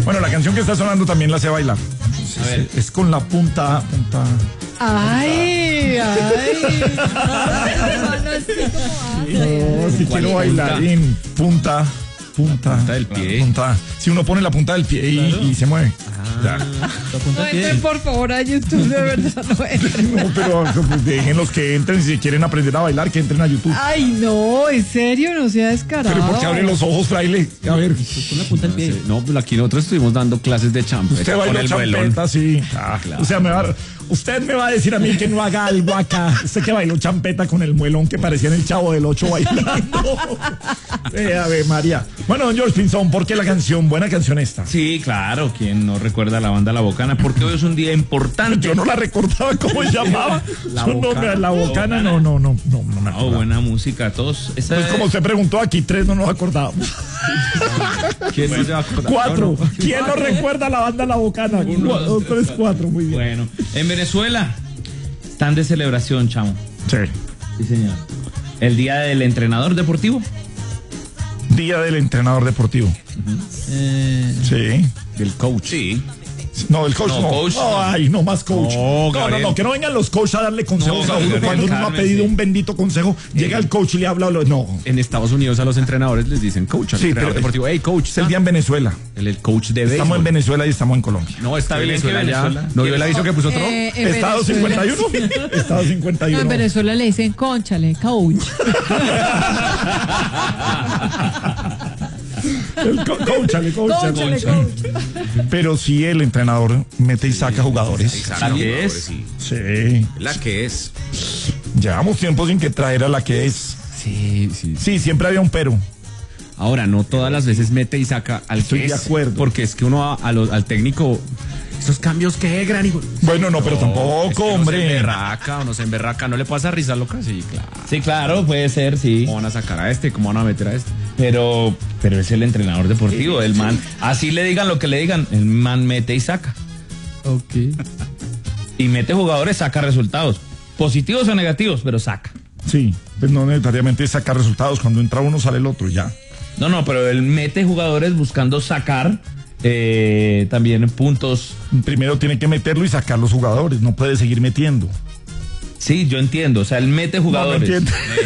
Bueno, la canción que está sonando también la sé bailar. Es con la punta. Ay. No, si quiero bailar en punta del pie. Punta. Si uno pone la punta del pie y se mueve. Ya. No entren, por favor, a YouTube, de verdad, no entren. No, pero pues, dejen los que entren, si quieren aprender a bailar, que entren a YouTube. Ay, no, en serio, no sea descarado. Pero ¿por qué abre los ojos, fraile? A ver. Con la punta del pie. No, pues aquí nosotros estuvimos dando clases de champeta. Usted con bailó el champeta, vuelón. sí. Claro. O sea, usted me va a decir a mí que no haga algo acá. Usted que bailó champeta con el muelón que parecía en el Chavo del 8 bailando. Ave María. Bueno, don George Pinzón, ¿por qué la canción? Buena canción esta. Sí, claro, ¿quién no recuerda a la banda La Bocana? Porque hoy es un día importante. Yo no la recordaba cómo se llamaba. La Yo no, Bocana. la Bocana, no me Oh, acuerdo. buena música, todos. Esta Pues es- como usted preguntó, aquí 3 no nos acordábamos. ¿Quién no se va a acordar? 4. No. ¿Quién no recuerda la banda La Bocana? 1, 2, 3, 4. Muy bien. Bueno, en Venezuela están de celebración, chamo. Sí. Sí, señor. El día del entrenador deportivo. Día del entrenador deportivo. Sí. Del coach. Sí. No, el coach No, no. coach, No, no. ay, no más coach. No, No, Gabriel. que no vengan los coaches a darle consejos a uno. Gabriel, Cuando uno no ha cálmese. pedido un bendito consejo, llega el coach y le habla. No. En Estados Unidos a los entrenadores les dicen coach, al Sí, entrenador pero deportivo. Hey, coach. Es el día en Venezuela. El coach de béisbol. Estamos en Venezuela y estamos en Colombia. No, está bien Venezuela, que ya. Venezuela. ¿No vio el aviso que puso Trump? En Estado Venezuela. 51. Estado No, 51. en Venezuela le dicen cónchale, coach. Cónchale. Cónchale, coach. Pero sí, el entrenador mete y saca jugadores. ¿La que es? Sí. La que es. Llevamos tiempo sin que traer a la que es. Sí. Sí, siempre había un pero. Ahora, no todas las veces mete y saca al Estoy que de es, acuerdo. porque es que uno al técnico, esos cambios que gran hijo. Bueno, no, pero tampoco, Es que uno hombre. se emberraca, no le pasa risa loca, sí, claro. Sí, claro, puede ser, sí. ¿Cómo van a sacar a este? ¿Cómo van a meter a este? Pero es el entrenador deportivo, el man. Así le digan lo que le digan, el man mete y saca. Ok. Y mete jugadores, saca resultados. Positivos o negativos, pero saca. Sí, pues no necesariamente sacar resultados. Cuando entra uno sale el otro, ya. No, pero él mete jugadores buscando sacar también puntos. Primero tiene que meterlo y sacar los jugadores. No puede seguir metiendo. Sí, yo entiendo. O sea, él mete jugadores. No entiende.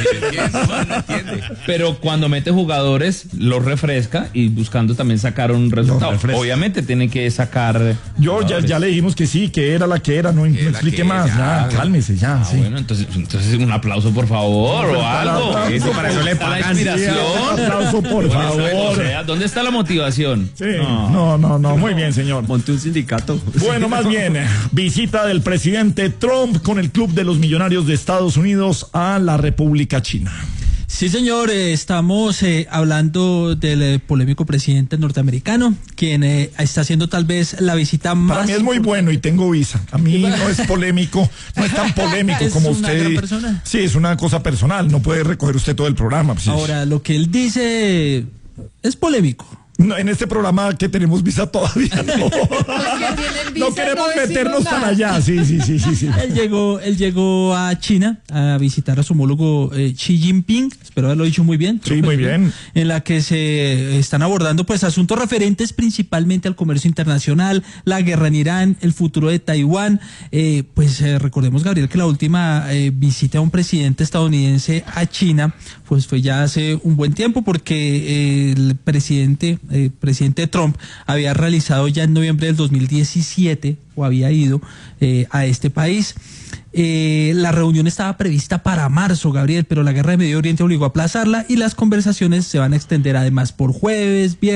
Pero cuando mete jugadores, los refresca y buscando también sacar un resultado. refresca. Obviamente tiene que sacar. Yo ya le dijimos que sí, que era la que era. No explique más. Ya, cálmese, ya. Sí. Bueno, entonces un aplauso, por favor, o algo. aplauso, Para eso le está pagan. la inspiración. Un aplauso, por favor. O sea, ¿dónde está la motivación? Sí. No. Muy bien, señor. Monte un sindicato. Bueno, más bien, visita del presidente Trump con el Club de los Millonarios de Estados Unidos a la República China. Sí, señor, estamos hablando del polémico presidente norteamericano, quien está haciendo tal vez la visita más... Para mí es muy bueno y tengo visa. A mí no es polémico, no es tan polémico ¿Es como una usted. gran persona? Sí, es una cosa personal, no puede recoger usted todo el programa. Pues, Ahora, lo que él dice es polémico. no, en este programa que tenemos visa todavía no. No queremos meternos tan allá. Sí. Él llegó a China a visitar a su homólogo Xi Jinping, espero haberlo dicho muy bien. Sí, muy bien. En la que se están abordando pues asuntos referentes principalmente al comercio internacional, la guerra en Irán, el futuro de Taiwán. Recordemos, Gabriel, que la última visita de un presidente estadounidense a China pues fue ya hace un buen tiempo, porque el presidente Trump había realizado ya en noviembre del 2017 o había ido a este país. La reunión estaba prevista para marzo, Gabriel, pero la guerra de Medio Oriente obligó a aplazarla y las conversaciones se van a extender además por jueves, viernes.